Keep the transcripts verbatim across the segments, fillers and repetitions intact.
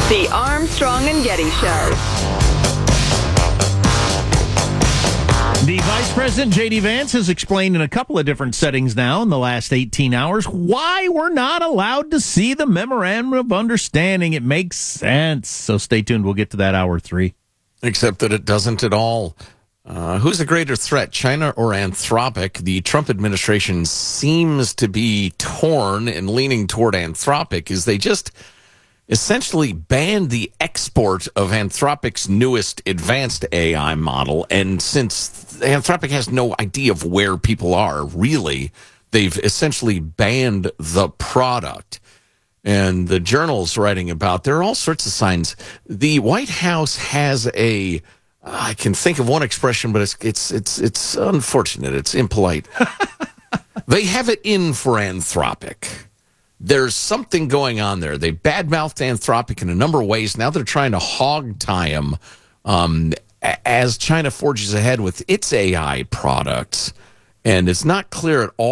The Armstrong and Getty Show. The Vice President, J D. Vance, has explained in a couple of different settings now in the last eighteen hours why we're not allowed to see the Memorandum of Understanding. It makes sense. So stay tuned. We'll get to that hour three. Except that it doesn't at all. Uh, who's the greater threat, China or Anthropic? The Trump administration seems to be torn and leaning toward Anthropic as they just essentially banned the export of Anthropic's newest advanced A I model. And since Anthropic has no idea of where people are, really, they've essentially banned the product. And the Journal's writing about, there are all sorts of signs. The White House has a, I can think of one expression, but it's it's it's it's unfortunate. It's impolite. They have it in for Anthropic. There's something going on there. They badmouthed Anthropic in a number of ways. Now they're trying to hog tie them um, as China forges ahead with its A I products. And it's not clear at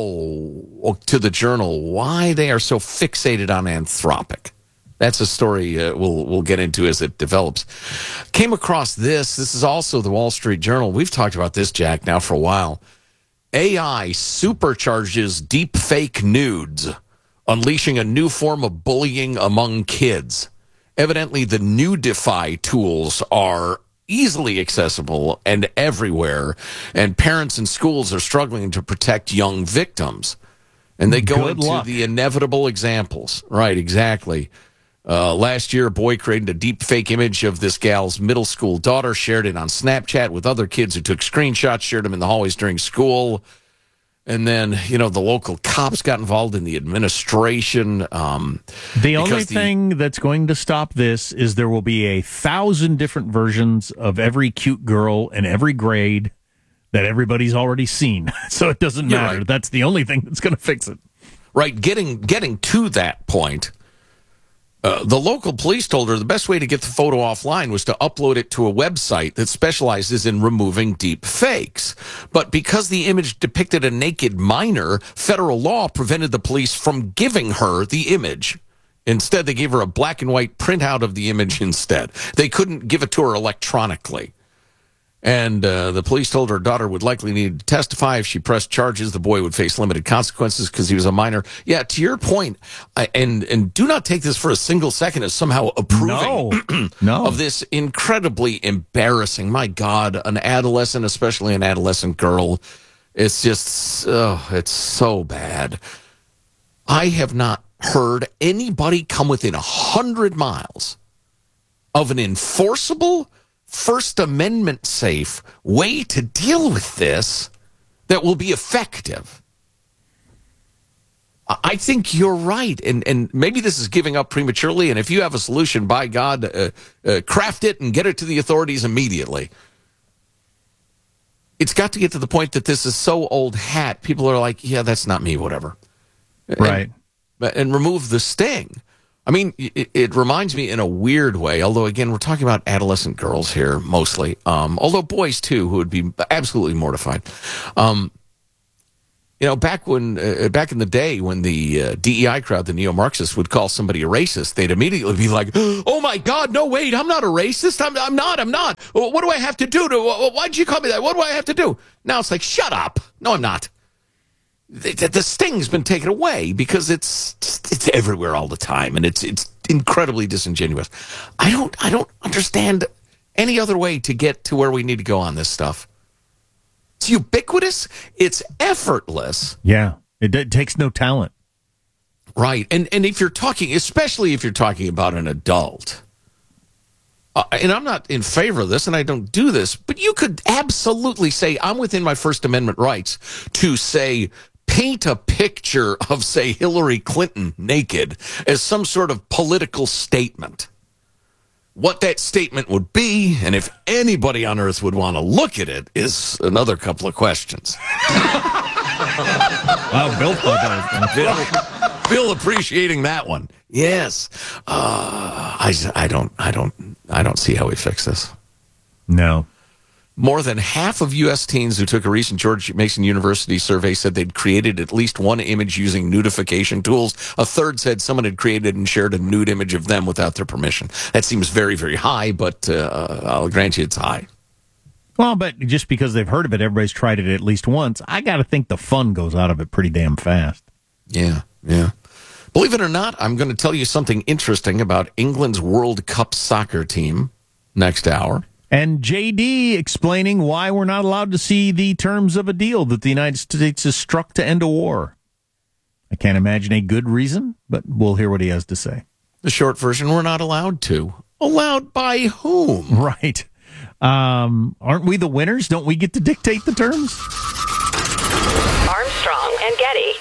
all to the Journal why they are so fixated on Anthropic. That's a story uh, we'll we'll get into as it develops. Came across this. This is also the Wall Street Journal. We've talked about this, Jack, now for a while. A I supercharges deep fake nudes, unleashing a new form of bullying among kids. Evidently, the Nudify tools are easily accessible and everywhere, and parents and schools are struggling to protect young victims. And they go Good into luck. the inevitable examples. Right, exactly. Uh, last year, a boy created a deep fake image of this gal's middle school daughter, shared it on Snapchat with other kids who took screenshots, shared them in the hallways during school. And then, you know, the local cops got involved in the administration. Um, The only because the- thing that's going to stop this is there will be a thousand different versions of every cute girl in every grade that everybody's already seen. So it doesn't You're matter. right. That's the only thing that's going to fix it. Right, getting getting to that point, uh, the local police told her the best way to get the photo offline was to upload it to a website that specializes in removing deep fakes. But because the image depicted a naked minor, federal law prevented the police from giving her the image. Instead, they gave her a black and white printout of the image instead. They couldn't give it to her electronically. And uh, the police told her daughter would likely need to testify. If she pressed charges, the boy would face limited consequences because he was a minor. Yeah, to your point, I, and and do not take this for a single second as somehow approving No. No. of this incredibly embarrassing. My God, an adolescent, especially an adolescent girl, it's just, oh, it's so bad. I have not heard anybody come within a hundred miles of an enforceable, First Amendment safe way to deal with this that will be effective. I think you're right, and and maybe this is giving up prematurely, and if you have a solution, by God, uh, uh, craft it and get it to the authorities immediately. It's got to get to the point that this is so old hat, people are like, yeah, that's not me, whatever. Right. And, and remove the sting. I mean, it, it reminds me in a weird way, although, again, we're talking about adolescent girls here mostly, um, although boys, too, who would be absolutely mortified. Um, you know, back when, uh, back in the day when the uh, D E I crowd, the neo-Marxists, would call somebody a racist, they'd immediately be like, oh, my God, no, wait, I'm not a racist. I'm, I'm not, I'm not. What do I have to do? to? Why'd you call me that? What do I have to do? Now it's like, shut up. No, I'm not. The, the sting's been taken away because it's it's everywhere all the time, and it's it's incredibly disingenuous. I don't I don't understand any other way to get to where we need to go on this stuff. It's ubiquitous. It's effortless. Yeah. It, it takes no talent. Right. And and if you're talking, especially if you're talking about an adult, uh, and I'm not in favor of this, and I don't do this, but you could absolutely say I'm within my First Amendment rights to say, paint a picture of, say, Hillary Clinton naked as some sort of political statement. What that statement would be, and if anybody on earth would want to look at it, is another couple of questions. Wow, Bill thought that was Bill, Bill appreciating that one. Yes. Uh, I, I don't I don't I don't see how we fix this. No. More than half of U S teens who took a recent George Mason University survey said they'd created at least one image using nudification tools. A third said someone had created and shared a nude image of them without their permission. That seems very, very high, but uh, I'll grant you it's high. Well, but just because they've heard of it, everybody's tried it at least once. I got to think the fun goes out of it pretty damn fast. Yeah, yeah. Believe it or not, I'm going to tell you something interesting about England's World Cup soccer team next hour. And J D explaining why we're not allowed to see the terms of a deal that the United States has struck to end a war. I can't imagine a good reason, but we'll hear what he has to say. The short version, we're not allowed to. Allowed by whom? Right. Um, aren't we the winners? Don't we get to dictate the terms? Armstrong and Getty.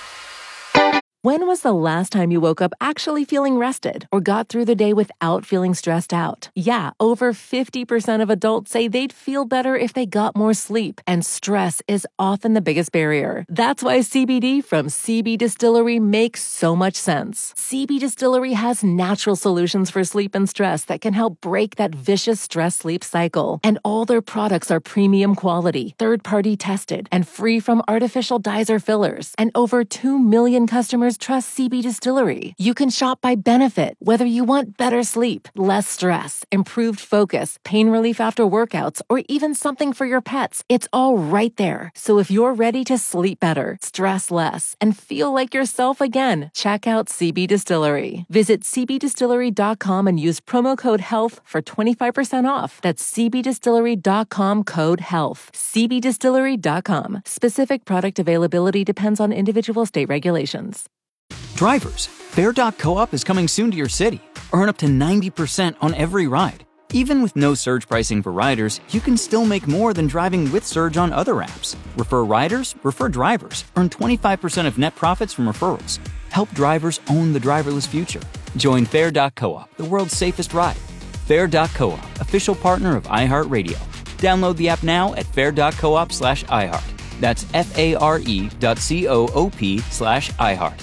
When was the last time you woke up actually feeling rested or got through the day without feeling stressed out? Yeah, over fifty percent of adults say they'd feel better if they got more sleep, and stress is often the biggest barrier. That's why C B D from C B Distillery makes so much sense. C B Distillery has natural solutions for sleep and stress that can help break that vicious stress-sleep cycle. And all their products are premium quality, third-party tested, and free from artificial dyes or fillers. And over two million customers trust C B Distillery. You can shop by benefit, whether you want better sleep, less stress, improved focus, pain relief after workouts, or even something for your pets. It's all right there. So if you're ready to sleep better, stress less, and feel like yourself again, check out C B Distillery. Visit c b distillery dot com and use promo code HEALTH for twenty-five percent off. That's c b distillery dot com code HEALTH. c b distillery dot com. Specific product availability depends on individual state regulations. Drivers, Fair dot coop is coming soon to your city. Earn up to ninety percent on every ride. Even with no surge pricing for riders, you can still make more than driving with Surge on other apps. Refer riders, refer drivers. Earn twenty-five percent of net profits from referrals. Help drivers own the driverless future. Join Fair dot coop, the world's safest ride. Fair dot coop, official partner of iHeartRadio. Download the app now at fair dot coop slash iHeart. That's F-A-R-E dot C-O-O-P slash iHeart.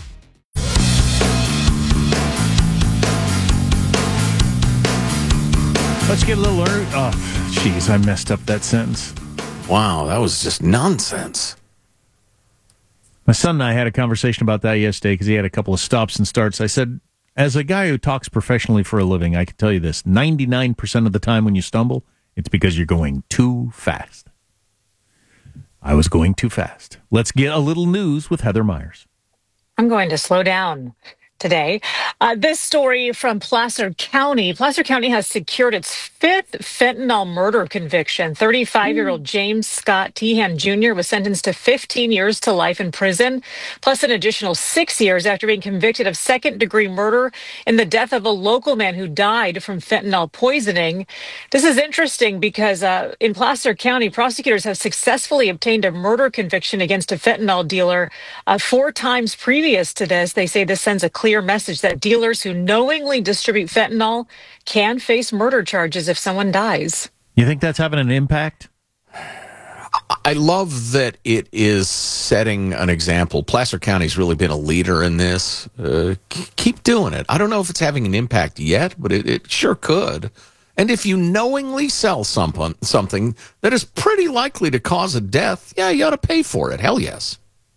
Let's get a little early. Oh, jeez, I messed up that sentence. Wow, that was just nonsense. My son and I had a conversation about that yesterday because he had a couple of stops and starts. I said, as a guy who talks professionally for a living, I can tell you this. ninety-nine percent of the time when you stumble, it's because you're going too fast. I was going too fast. Let's get a little news with Heather Myers. I'm going to slow down today. Uh, this story from Placer County. Placer County has secured its fifth fentanyl murder conviction. thirty-five-year-old James Scott Tehan Junior was sentenced to fifteen years to life in prison, plus an additional six years after being convicted of second-degree murder in the death of a local man who died from fentanyl poisoning. This is interesting because uh, in Placer County, prosecutors have successfully obtained a murder conviction against a fentanyl dealer uh, four times previous to this. They say this sends a clear message that dealers who knowingly distribute fentanyl can face murder charges if someone dies. You think that's having an impact? I love that it is setting an example. Placer County's really been a leader in this. Uh, keep doing it. I don't know if it's having an impact yet, but it, it sure could. And if you knowingly sell some, something that is pretty likely to cause a death, yeah, you ought to pay for it. Hell yes.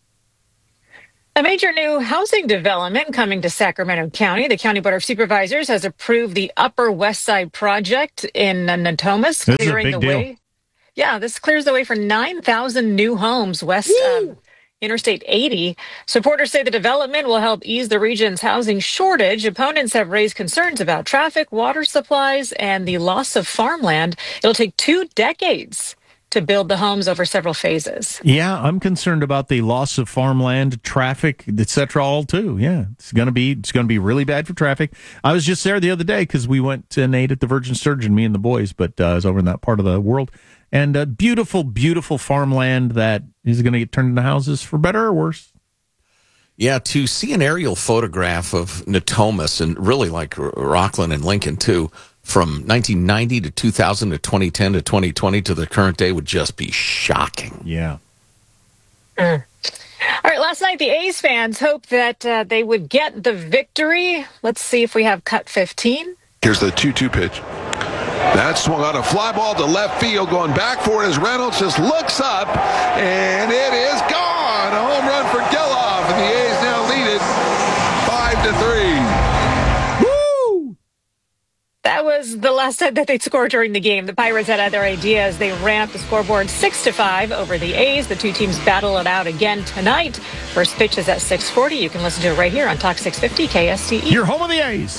A major new housing development coming to Sacramento County. The County Board of Supervisors has approved the Upper West Side project in uh, Natomas, This is a clearing big the deal. way. Yeah, this clears the way for nine thousand new homes west of Interstate eighty. Supporters say the development will help ease the region's housing shortage. Opponents have raised concerns about traffic, water supplies, and the loss of farmland. It'll take two decades to build the homes over several phases. Yeah, I'm concerned about the loss of farmland, traffic, et cetera, all too. Yeah, it's gonna be it's gonna be really bad for traffic. I was just there the other day because we went and ate at the Virgin Sturgeon, me and the boys, but uh, I was over in that part of the world. And uh, beautiful, beautiful farmland that is going to get turned into houses for better or worse. Yeah, to see an aerial photograph of Natomas and really like Rockland and Lincoln too, from nineteen ninety to two thousand to twenty ten to twenty twenty to the current day would just be shocking. Yeah. Mm. All right, last night the A's fans hoped that uh, they would get the victory. Let's see if we have cut fifteen. Here's the two two pitch. That swung on a fly ball to left field, going back for it as Reynolds just looks up, and it is gone. A home run for Geloff, and the A's now lead it five to three. Woo! That was the last time that they'd scored during the game. The Pirates had other ideas. They ran up the scoreboard six to five over the A's. The two teams battle it out again tonight. First pitch is at six forty. You can listen to it right here on Talk six fifty K S T E. You're home of the A's.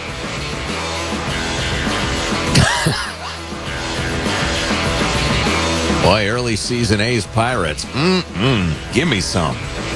Boy, early season A's Pirates. Mm-mm. Give me some.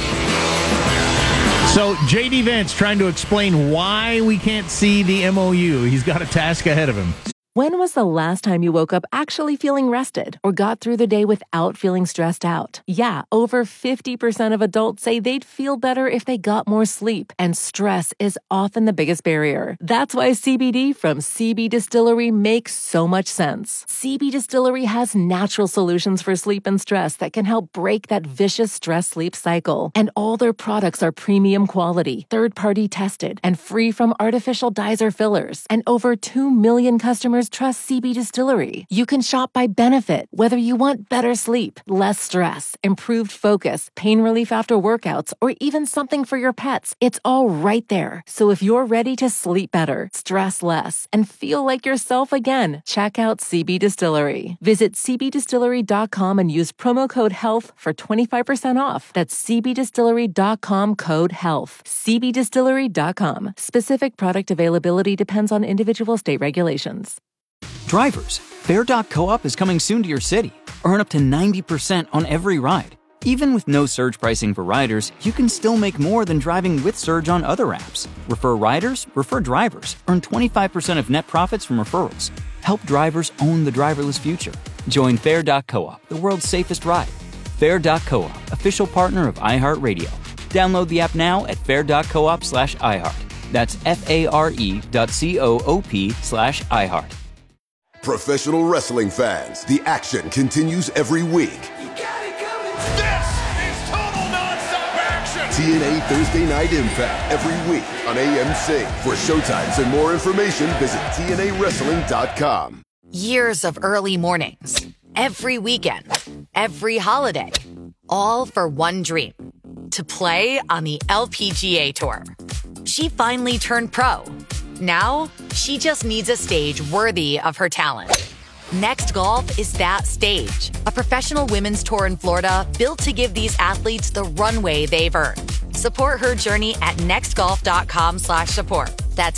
So J D Vance trying to explain why we can't see the M O U. He's got a task ahead of him. When was the last time you woke up actually feeling rested or got through the day without feeling stressed out? Yeah, over fifty percent of adults say they'd feel better if they got more sleep, and stress is often the biggest barrier. That's why C B D from C B Distillery makes so much sense. C B Distillery has natural solutions for sleep and stress that can help break that vicious stress-sleep cycle. And all their products are premium quality, third-party tested, and free from artificial dyes or fillers. And over two million customers trust C B Distillery. You can shop by benefit, whether you want better sleep, less stress, improved focus, pain relief after workouts, or even something for your pets. It's all right there. So if you're ready to sleep better, stress less, and feel like yourself again, check out C B Distillery. Visit c b distillery dot com and use promo code HEALTH for twenty-five percent off. That's c b distillery dot com code HEALTH. c b distillery dot com. Specific product availability depends on individual state regulations. Drivers, Fair dot coop is coming soon to your city. Earn up to ninety percent on every ride. Even with no surge pricing for riders, you can still make more than driving with Surge on other apps. Refer riders, refer drivers. Earn twenty-five percent of net profits from referrals. Help drivers own the driverless future. Join Fair dot coop, the world's safest ride. Fair dot coop, official partner of iHeartRadio. Download the app now at fair dot coop slash iHeart. That's F-A-R-E dot C-O-O-P slash iHeart. Professional wrestling fans, the action continues every week. You got it coming. This is total nonstop action. T N A Thursday Night Impact every week on A M C. For showtimes and more information, visit T N A wrestling dot com. Years of early mornings, every weekend, every holiday, all for one dream, to play on the L P G A Tour. She finally turned pro. Now, she just needs a stage worthy of her talent. Next Golf is that stage. A professional women's tour in Florida built to give these athletes the runway they've earned. Support her journey at nextgolf.com slash support. That's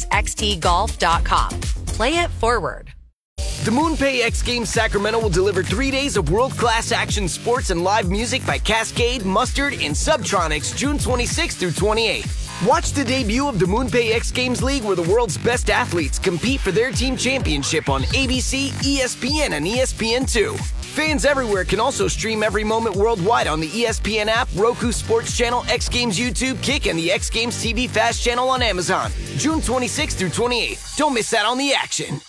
nxxt golf dot com. Play it forward. The MoonPay X Games Sacramento will deliver three days of world-class action sports and live music by Cascade, Mustard, and Subtronics June twenty-sixth through twenty-eighth. Watch the debut of the MoonPay X Games League, where the world's best athletes compete for their team championship on A B C, E S P N, and E S P N two. Fans everywhere can also stream every moment worldwide on the E S P N app, Roku Sports Channel, X Games YouTube, Kick, and the X Games T V Fast channel on Amazon. June twenty-sixth through twenty-eighth. Don't miss out on the action.